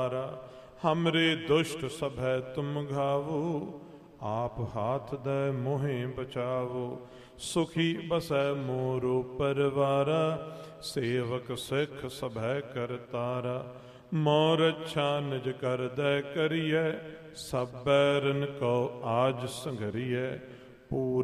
हमरे दुष्ट सभै तुम घावो, आप हाथ दे मोहे बचावो। सुखी बसै मोरो परवारा, सेवक सिख सभै करतारा। मोर अच्छा निज कर दै करियै, सब बैरन को आज संघरियै।